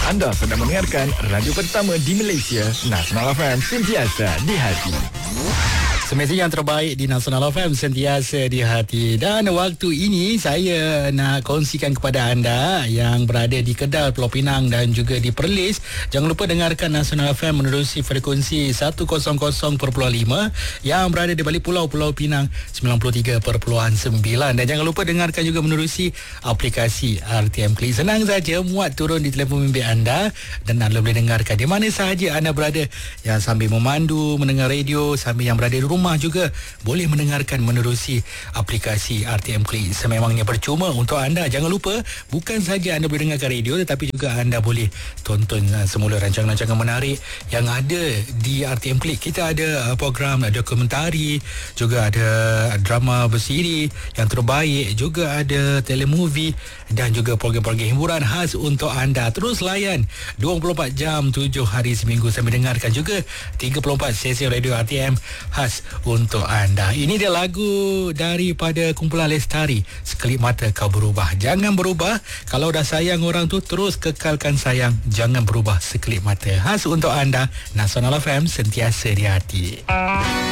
Anda sedang mendengarkan radio pertama di Malaysia, Nasional FM, sentiasa di hati. Semestinya yang terbaik di Nasional FM, sentiasa di hati. Dan waktu ini saya nak kongsikan kepada anda yang berada di Kedah, Pulau Pinang dan juga di Perlis. Jangan lupa dengarkan Nasional FM menerusi frekuensi 100.5 yang berada di balik Pulau Pinang 93.9. Dan jangan lupa dengarkan juga menerusi aplikasi RTM Klik. Senang saja, muat turun di telefon bimbit anda dan anda boleh dengarkan di mana sahaja anda berada. Yang sambil memandu, mendengar radio, sambil yang berada di rumah juga boleh mendengarkan menerusi aplikasi RTM Klik. Sememangnya percuma untuk anda. Jangan lupa, bukan saja anda boleh dengarkan radio, tetapi juga anda boleh tonton semula rancangan-rancangan menarik yang ada di RTM Klik. Kita ada program dokumentari, juga ada drama bersiri yang terbaik, juga ada telemovie dan juga program-program hiburan khas untuk anda. Terus layan 24 jam 7 hari seminggu sambil dengarkan juga 34 sesi radio RTM khas untuk anda. Ini dia lagu daripada kumpulan Lestari, Sekelip Mata Kau Berubah. Jangan berubah. Kalau dah sayang orang tu, terus kekalkan sayang. Jangan berubah sekelip mata. Khas untuk anda, Nasional FM, sentiasa di hati.